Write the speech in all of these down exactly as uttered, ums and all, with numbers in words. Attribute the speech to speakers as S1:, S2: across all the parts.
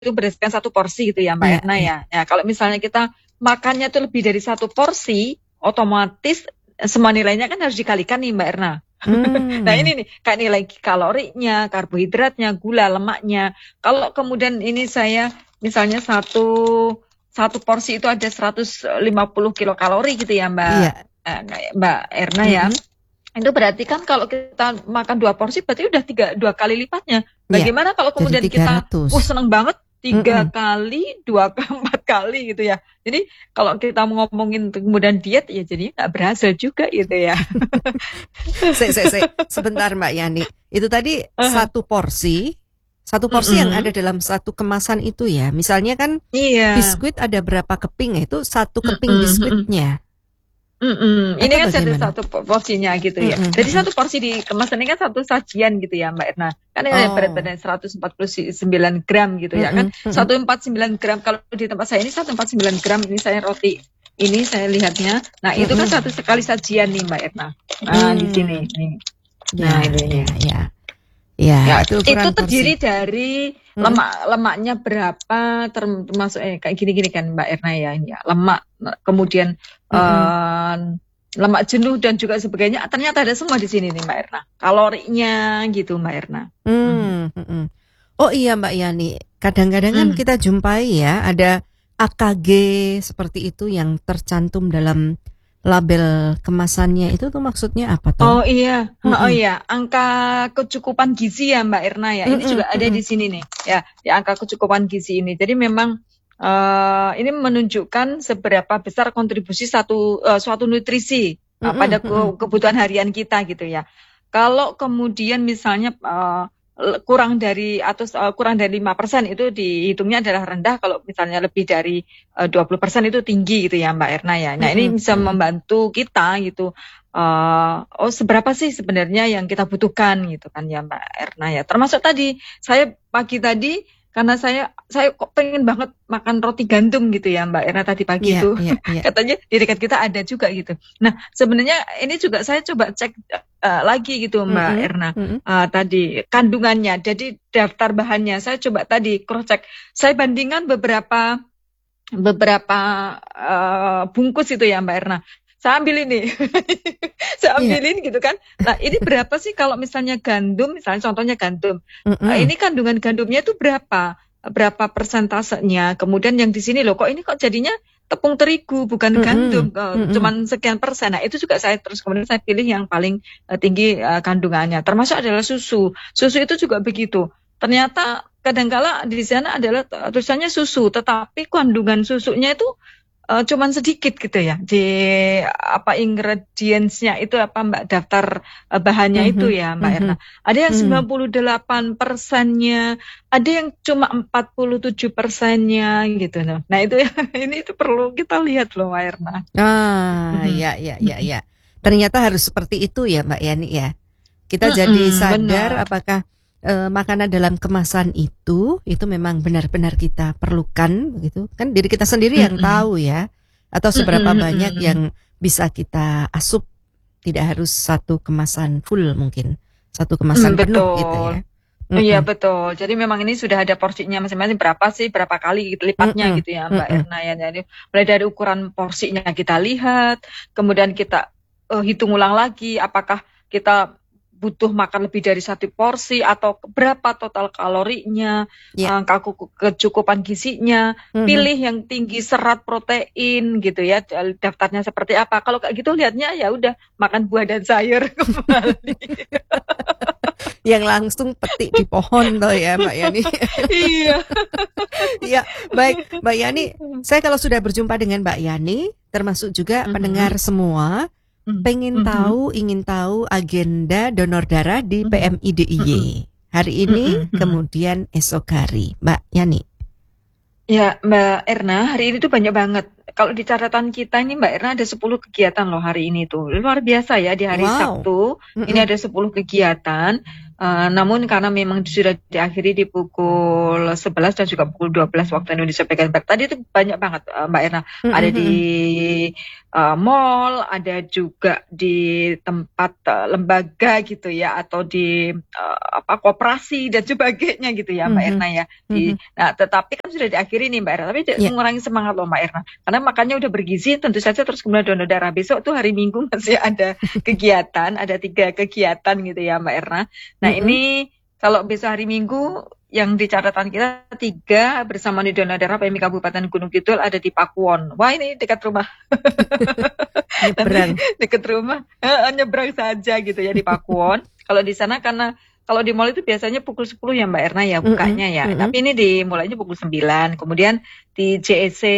S1: itu berdasarkan satu porsi gitu ya Mbak
S2: Iya,
S1: Erna
S2: iya.
S1: ya. Ya kalau misalnya kita makannya itu lebih dari satu porsi, otomatis semua nilainya kan harus dikalikan nih Mbak Erna. Nah
S2: Hmm.
S1: ini nih kayak nilai kalorinya, karbohidratnya, gula, lemaknya. Kalau kemudian ini saya misalnya satu satu porsi itu ada seratus lima puluh kilokalori gitu ya Mbak
S2: Iya.
S1: eh, Mbak Erna ya.
S2: Mhm.
S1: Itu berarti kan kalau kita makan dua porsi berarti udah tiga dua kali lipatnya.
S2: Iya.
S1: Bagaimana kalau
S2: Jadi
S1: kemudian
S2: tiga
S1: kita,
S2: ratus.
S1: uh seneng banget tiga
S2: Mm-mm.
S1: kali, dua ke empat kali gitu ya. Jadi kalau kita mau ngomongin kemudian diet ya jadi nggak berhasil juga gitu ya.
S2: Se, se, se. Sebentar Mbak Yani. Itu tadi
S1: Uh,
S2: satu porsi, satu porsi yang ada
S1: mm-mm.
S2: dalam satu kemasan itu ya. Misalnya kan
S1: Iya.
S2: biskuit ada berapa keping, itu satu keping
S1: Mm-mm,
S2: biskuitnya.
S1: Mm-mm. Ini
S2: Atau
S1: kan satu
S2: bagaimana?
S1: satu po- porsinya gitu ya.
S2: Mm-mm,
S1: Jadi
S2: mm-mm.
S1: satu porsi di kemasan ini kan satu sajian gitu ya Mbak Erna. Kan ini
S2: Oh.
S1: berat badan seratus empat puluh sembilan gram gitu ya kan.
S2: Mm-mm, mm-mm.
S1: seratus empat puluh sembilan gram kalau di tempat saya ini seratus empat puluh sembilan gram ini saya roti. Ini saya lihatnya. Nah, itu kan
S2: Mm-mm.
S1: satu sekali sajian nih Mbak Erna. Nah, di sini
S2: Hmm.
S1: nih.
S2: Ya,
S1: Nah, ini
S2: ya,
S1: nih.
S2: ya. Ya,
S1: Ya,
S2: itu
S1: itu
S2: ukuran
S1: terdiri
S2: porsi.
S1: dari
S2: Mm-mm.
S1: lemak lemaknya berapa term- termasuk eh, kayak gini-gini kan Mbak Erna ya ini ya. Lemak kemudian
S2: Mm-mm.
S1: eh, lemak jenuh dan juga sebagainya. Ternyata ada semua di sini nih Mbak Erna. Kalorinya gitu Mbak Erna.
S2: Hmm, mm-mm. Oh iya Mbak Yani, kadang-kadang kan
S1: Hmm.
S2: kita jumpai ya ada A K G seperti itu yang tercantum dalam label kemasannya, itu tuh maksudnya apa
S1: Oh
S2: toh?
S1: iya, oh
S2: Mm-mm.
S1: iya, angka kecukupan gizi ya Mbak Erna ya. Ini
S2: Mm-mm,
S1: juga ada
S2: mm-mm.
S1: di sini nih, ya, di angka kecukupan gizi ini. Jadi memang eh, ini menunjukkan seberapa besar kontribusi satu eh, suatu nutrisi eh,
S2: Mm-mm,
S1: pada
S2: mm-mm.
S1: ke- kebutuhan harian kita gitu ya. Kalau kemudian misalnya eh, le- kurang dari atau eh, kurang dari lima persen itu dihitungnya adalah rendah. Kalau misalnya lebih dari eh, dua puluh persen itu tinggi gitu ya Mbak Erna ya. Nah ini
S2: Mm-mm,
S1: bisa
S2: mm-mm.
S1: membantu kita gitu. eh, oh seberapa sih sebenarnya yang kita butuhkan gitu kan ya Mbak Erna ya. Termasuk tadi saya pagi tadi karena saya saya kok pengen banget makan roti gandum gitu ya Mbak Erna tadi pagi
S2: Iya,
S1: itu.
S2: iya, iya.
S1: Katanya di dekat kita ada juga gitu. Nah sebenarnya ini juga saya coba cek eh, lagi gitu Mbak
S2: Mm-mm,
S1: Erna.
S2: mm-mm.
S1: Eh, tadi kandungannya, jadi daftar bahannya saya coba tadi cross check. Saya bandingkan beberapa beberapa eh, bungkus itu ya Mbak Erna. Saya ambil ini, saya
S2: Iya.
S1: ambilin gitu kan. Nah ini berapa sih kalau misalnya gandum, misalnya contohnya gandum, Eh,
S2: Mm-mm.
S1: ini kandungan gandumnya itu berapa, berapa persentasenya. Kemudian yang di sini loh, kok ini kok jadinya tepung terigu bukan
S2: Mm-mm,
S1: gandum, eh,
S2: mm-mm.
S1: cuman sekian persen. Nah itu juga saya terus kemudian saya pilih yang paling eh, tinggi eh, kandungannya. Termasuk adalah susu. Susu itu juga begitu. Ternyata kadangkala di sana adalah eh, tulisannya susu, tetapi kandungan susunya itu eh, cuman sedikit gitu ya. Di apa ingredients-nya itu apa Mbak, daftar eh, bahannya itu
S2: Mhm,
S1: ya Mbak
S2: mhm,
S1: Erna. Ada yang
S2: hmm.
S1: sembilan puluh delapan persennya, ada yang cuma empat puluh tujuh persennya gitu loh. Nah itu ya, ini itu perlu kita lihat loh Mbak Erna.
S2: Ah,
S1: Mhm.
S2: ya, ya, ya, ya. Ternyata harus seperti itu ya Mbak Yani ya. Kita jadi
S1: Mm-mm,
S2: sadar
S1: benar.
S2: apakah eh, makanan dalam kemasan itu itu memang benar-benar kita perlukan begitu. Kan diri kita sendiri yang
S1: Mm-mm.
S2: tahu ya. Atau seberapa
S1: Mm-mm,
S2: banyak
S1: mm-mm.
S2: yang bisa kita asup, tidak harus satu kemasan full mungkin. Satu kemasan
S1: Mm,
S2: penuh gitu
S1: betul.
S2: ya.
S1: Iya
S2: Mm-mm.
S1: betul. Jadi memang ini sudah ada porsinya masing-masing berapa sih, berapa kali gitu, lipatnya
S2: Mm-mm.
S1: gitu ya Mbak
S2: Mm-mm.
S1: Erna ya. Jadi mulai dari ukuran porsinya kita lihat, kemudian kita eh, hitung ulang lagi apakah kita butuh makan lebih dari satu porsi atau berapa total kalorinya,
S2: Ya.
S1: angka ku- kecukupan gizinya,
S2: Mhm.
S1: pilih yang tinggi serat protein gitu ya, daftarnya seperti apa. Kalau kayak gitu lihatnya ya udah makan buah dan sayur kembali.
S2: Yang langsung petik di pohon toh ya Mbak Yani.
S1: Iya.
S2: Ya, baik Mbak Yani, saya kalau sudah berjumpa dengan Mbak Yani, termasuk juga
S1: Mhm.
S2: pendengar semua,
S1: Mhm.
S2: pengen
S1: Mhm.
S2: tahu, ingin tahu agenda donor darah di
S1: Mhm.
S2: P M I D I Y hari ini,
S1: Mhm.
S2: kemudian esok hari, Mbak Yani.
S1: Ya, Mbak Erna, hari ini tuh banyak banget. Kalau di catatan kita ini Mbak Erna ada sepuluh kegiatan loh hari ini tuh. Luar biasa ya di hari
S2: Wow.
S1: Sabtu. Ini
S2: Mm-mm.
S1: ada sepuluh kegiatan. Uh, namun karena memang sudah diakhiri di pukul sebelas dan juga pukul dua belas waktu Indonesia bagian Barat. Tadi itu banyak banget uh, Mbak Erna. Mm-hmm. Ada di uh, mall, ada juga di tempat uh, lembaga gitu ya, atau di uh, apa koperasi dan sebagainya gitu ya Mbak mm-hmm. Erna ya. Di, mm-hmm. Nah tetapi kan sudah diakhiri nih Mbak Erna. Tapi yeah. mengurangi semangat loh Mbak Erna. Karena makannya udah bergizi, tentu saja terus kemudian donor darah. Besok tuh hari Minggu masih ada kegiatan, ada tiga kegiatan gitu ya Mbak Erna. Nah mm-hmm. ini kalau besok hari Minggu yang di catatan kita tiga bersama di donor darah P M I Kabupaten Gunung Kidul ada di Pakuwon. Wah ini dekat rumah. Nyebrang. Dekat rumah, eh, nyebrang saja gitu ya di Pakuwon. Kalau di sana karena kalau di mall itu biasanya pukul sepuluh ya Mbak Erna ya bukanya mm-hmm. ya. Mm-hmm. Tapi ini dimulainya pukul sembilan. Kemudian di J E C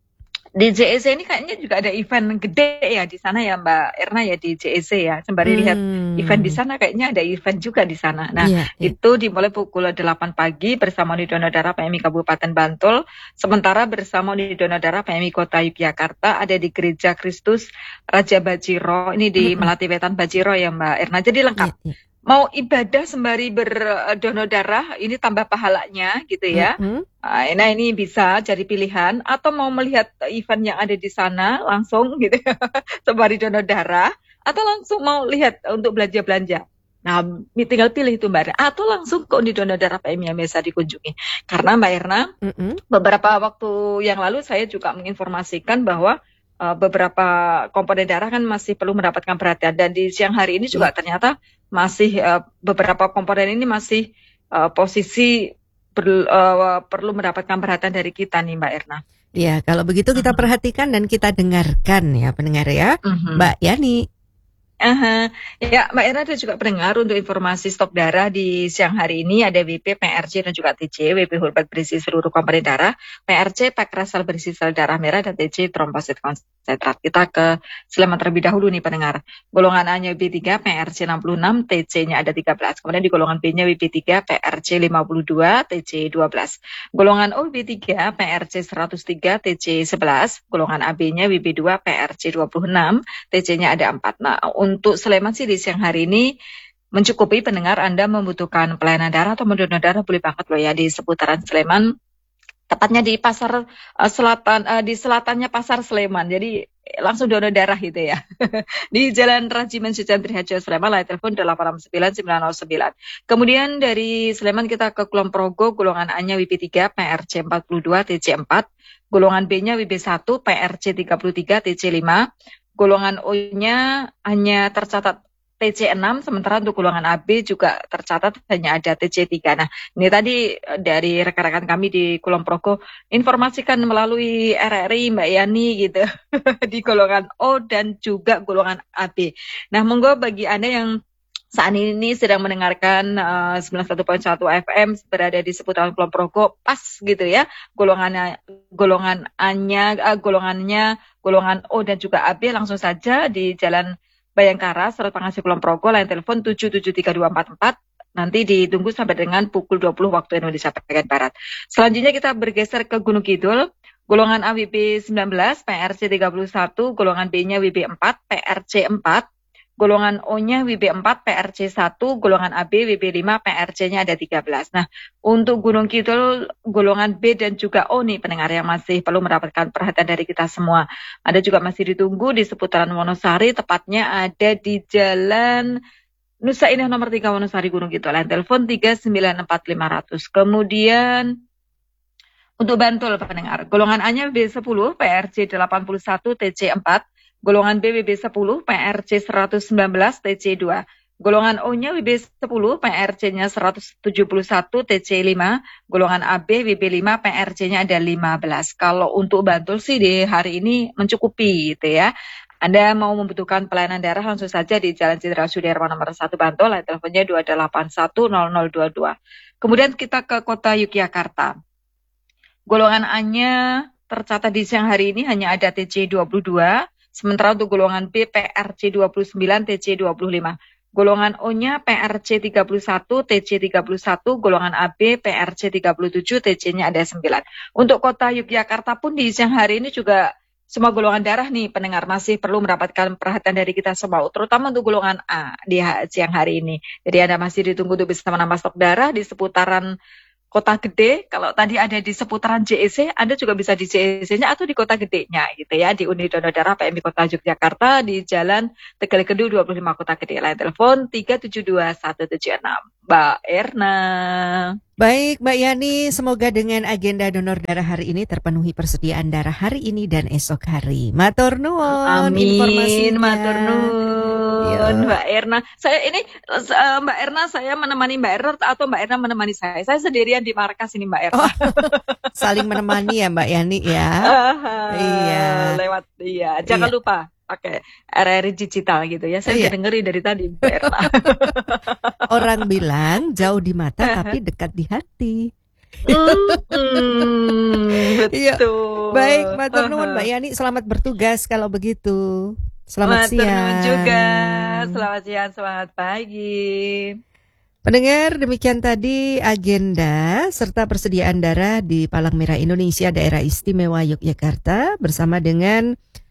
S1: Di J E C ini kayaknya juga ada event gede ya di sana ya Mbak Erna ya di J E C ya. Sembari hmm. lihat event di sana kayaknya ada event juga di sana. Nah yeah, yeah. itu dimulai pukul delapan pagi bersama di donor darah P M I Kabupaten Bantul. Sementara bersama di donor darah P M I Kota Yogyakarta ada di Gereja Kristus Raja Bajiro. Ini di mm-hmm. Melati Wetan Bajiro ya Mbak Erna. Jadi lengkap. Yeah, yeah. Mau ibadah sembari berdonor darah, ini tambah pahalanya gitu ya. Mm-hmm. Nah ini bisa jadi pilihan. Atau mau melihat event yang ada di sana langsung gitu ya, sembari donor darah. Atau langsung mau lihat untuk belanja-belanja. Nah tinggal pilih itu Mbak Erna. Atau langsung ke unit donor darah P M I yang bisa dikunjungi. Karena Mbak Erna, mm-hmm. beberapa waktu yang lalu saya juga menginformasikan bahwa Uh, beberapa komponen darah kan masih perlu mendapatkan perhatian. Dan di siang hari ini juga ternyata masih uh, beberapa komponen ini masih uh, posisi ber, uh, perlu mendapatkan perhatian dari kita nih Mbak Erna.
S2: Ya, kalau begitu kita uh-huh. perhatikan dan kita dengarkan ya pendengar ya, uh-huh. Mbak Yani.
S1: Uh-huh. Ya, Mbak Erna ada juga pendengar untuk informasi stok darah di siang hari ini ada W P, P R C dan juga T C. W P whole blood berisi seluruh komponen darah, P R C pankreas sel berisi sel darah merah dan T C trombosit konsentrat. Kita ke Sleman terlebih dahulu nih pendengar. Golongan A-nya W B tiga, P R C enam puluh enam, T C-nya ada tiga belas. Kemudian di golongan B-nya W B tiga, P R C lima puluh dua, T C dua belas. Golongan O W B tiga, P R C seratus tiga, T C sebelas. Golongan A B-nya W B dua, P R C dua puluh enam, T C-nya ada empat. Nah, untuk Sleman sih di siang hari ini mencukupi pendengar Anda membutuhkan pelayanan darah atau mendonor darah boleh banget loh ya di seputaran Sleman. Tepatnya di pasar uh, selatan, uh, di selatannya pasar Sleman. Jadi langsung donor darah gitu ya. Di Jalan Rajiman Suciantri Harjo Sleman, line telepon delapan enam sembilan sembilan nol sembilan. Kemudian dari Sleman kita ke Kulon Progo, golongan A-nya W B tiga, P R C empat puluh dua, T C empat. Golongan B-nya W B satu, P R C tiga puluh tiga, T C lima. Golongan O-nya hanya tercatat T C enam, sementara untuk golongan A B juga tercatat hanya ada T C tiga. Nah, ini tadi dari rekan-rekan kami di Kulon Progo informasikan melalui R R I Mbak Yani gitu di golongan O dan juga golongan A B. Nah, monggo bagi Anda yang saat ini sedang mendengarkan uh, sembilan puluh satu koma satu F M berada di seputaran Kulon Progo, pas gitu ya. Golongannya golongan A-nya uh, golongannya golongan O dan juga A B langsung saja di Jalan Bayangkara, Serut Pangasih Kulon Progo, line telepon tujuh tujuh tiga dua empat empat. Nanti ditunggu sampai dengan pukul dua puluh waktu Indonesia bagian Barat. Selanjutnya kita bergeser ke Gunung Kidul. Golongan A W B sembilan belas, P R C tiga puluh satu, golongan B-nya W B empat, P R C empat. Golongan O-nya W B empat, P R C satu, golongan A B W B lima, P R C-nya ada tiga belas. Nah, untuk Gunung Kidul, golongan B dan juga O nih pendengar yang masih perlu mendapatkan perhatian dari kita semua. Ada juga masih ditunggu di seputaran Wonosari, tepatnya ada di Jalan Nusa Indah nomor tiga Wonosari Gunung Kidul. Line telepon tiga sembilan empat lima nol nol. Kemudian untuk Bantul pendengar, golongan A-nya W B sepuluh, P R C delapan puluh satu, T C empat. Golongan B W B sepuluh, P R C seratus sembilan belas, T C dua. Golongan O-nya W B sepuluh, P R C-nya seratus tujuh puluh satu, T C lima. Golongan A B W B lima, P R C-nya ada lima belas. Kalau untuk Bantul sih di hari ini mencukupi gitu ya. Anda mau membutuhkan pelayanan darah langsung saja di Jalan Jenderal Sudirman nomor satu Bantul, teleponnya dua delapan satu nol nol dua dua. Kemudian kita ke kota Yogyakarta. Golongan A-nya tercatat di siang hari ini hanya ada T C dua puluh dua. Sementara untuk golongan B, P R C dua puluh sembilan, T C dua puluh lima. Golongan O-nya P R C tiga puluh satu, T C tiga puluh satu. Golongan A B, P R C tiga puluh tujuh, T C-nya ada sembilan. Untuk kota Yogyakarta pun di siang hari ini juga semua golongan darah nih pendengar masih perlu mendapatkan perhatian dari kita semua, terutama untuk golongan A di siang hari ini. Jadi Anda masih ditunggu untuk bisa menambah stok darah di seputaran Kota Gede. Kalau tadi ada di seputaran J E C, Anda juga bisa di J E C-nya atau di Kota Gedenya gitu ya, di Unit Donor Darah P M I Kota Yogyakarta di Jalan Tegal Kedu dua puluh lima Kota Gede. Line telepon tiga tujuh dua satu tujuh enam. Mbak Erna.
S2: Baik Mbak Yani, semoga dengan agenda donor darah hari ini terpenuhi persediaan darah hari ini dan esok hari. Matur nuwun informasinya.
S1: Amin, matur nuwun Mbak Erna. Saya ini uh, Mbak Erna, saya menemani Mbak Erna atau Mbak Erna menemani saya? Saya sendirian di markas ini Mbak Erna.
S2: Oh, saling menemani ya Mbak Yani ya.
S1: Uh,
S2: iya.
S1: Lewat iya. Jangan iya. lupa pakai R R I digital gitu ya. Saya iya. dengerin dari tadi Mbak Erna.
S2: Orang bilang jauh di mata tapi dekat di hati.
S1: Mm, betul.
S2: Baik, matur nuwun Mbak Yani, selamat bertugas kalau begitu. Selamat
S1: matur
S2: siang.
S1: Nuwun juga. Selamat siang, selamat pagi.
S2: Pendengar, demikian tadi agenda serta persediaan darah di Palang Merah Indonesia Daerah Istimewa Yogyakarta bersama dengan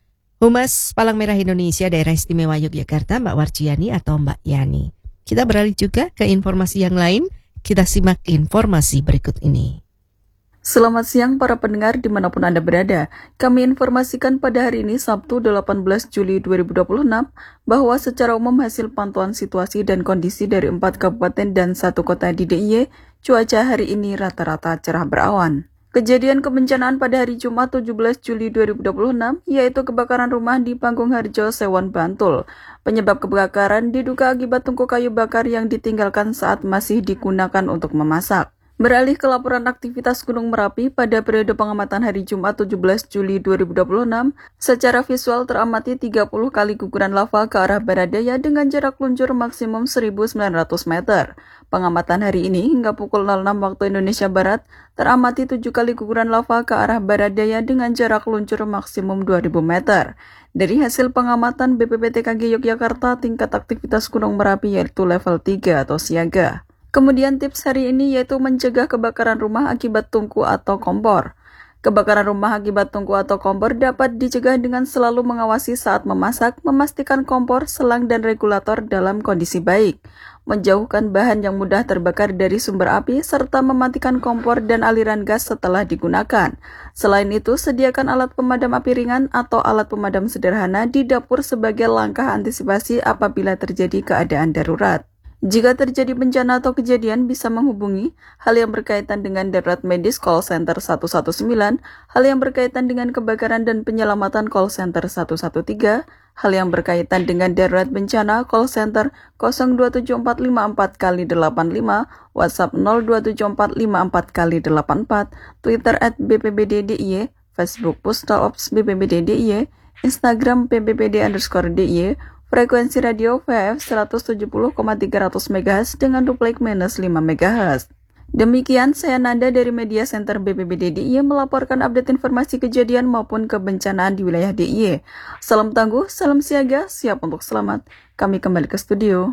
S2: Humas Palang Merah Indonesia Daerah Istimewa Yogyakarta, Mbak Warjiani atau Mbak Yani. Kita beralih juga ke informasi yang lain. Kita simak informasi berikut ini.
S3: Selamat siang para pendengar dimanapun Anda berada. Kami informasikan pada hari ini Sabtu delapan belas Juli dua ribu dua puluh enam bahwa secara umum hasil pantauan situasi dan kondisi dari empat kabupaten dan satu kota di D I Y, cuaca hari ini rata-rata cerah berawan. Kejadian kebencanaan pada hari Jumat tujuh belas Juli dua ribu dua puluh enam yaitu kebakaran rumah di Panggung Harjo, Sewon, Bantul. Penyebab kebakaran diduga akibat tungku kayu bakar yang ditinggalkan saat masih digunakan untuk memasak. Beralih ke laporan aktivitas Gunung Merapi pada periode pengamatan hari Jumat tujuh belas Juli dua ribu dua puluh enam, secara visual teramati tiga puluh kali guguran lava ke arah barat daya dengan jarak luncur maksimum seribu sembilan ratus meter. Pengamatan hari ini hingga pukul nol enam waktu Indonesia Barat, teramati tujuh kali guguran lava ke arah barat daya dengan jarak luncur maksimum dua ribu meter. Dari hasil pengamatan B P B T K G Yogyakarta, tingkat aktivitas Gunung Merapi yaitu level tiga atau siaga. Kemudian tips hari ini yaitu mencegah kebakaran rumah akibat tungku atau kompor. Kebakaran rumah akibat tungku atau kompor dapat dicegah dengan selalu mengawasi saat memasak, memastikan kompor, selang, dan regulator dalam kondisi baik, menjauhkan bahan yang mudah terbakar dari sumber api, serta mematikan kompor dan aliran gas setelah digunakan. Selain itu, sediakan alat pemadam api ringan atau alat pemadam sederhana di dapur sebagai langkah antisipasi apabila terjadi keadaan darurat. Jika terjadi bencana atau kejadian, bisa menghubungi hal yang berkaitan dengan darurat medis call center satu satu sembilan, hal yang berkaitan dengan kebakaran dan penyelamatan call center satu satu tiga, hal yang berkaitan dengan darurat bencana call center nol dua tujuh empat lima empat kali delapan lima, WhatsApp nol dua tujuh empat lima empat kali delapan empat, Twitter at B P B D D I Y, Facebook Postal Ops B P B D D I Y, Instagram P B B D underscore D I Y, frekuensi radio V F seratus tujuh puluh koma tiga ratus megahertz dengan duplik minus lima megahertz. Demikian saya Nanda dari Media Center B P B D D I Y melaporkan update informasi kejadian maupun kebencanaan di wilayah D I Y. Salam tangguh, salam siaga, siap untuk selamat. Kami kembali ke studio.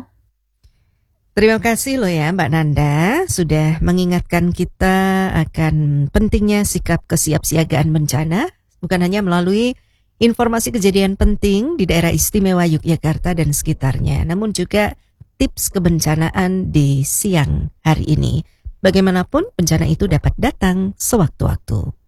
S2: Terima kasih loh ya Mbak Nanda sudah mengingatkan kita akan pentingnya sikap kesiapsiagaan bencana, bukan hanya melalui informasi kejadian penting di daerah istimewa Yogyakarta dan sekitarnya, namun juga tips kebencanaan di siang hari ini. Bagaimanapun bencana itu dapat datang sewaktu-waktu.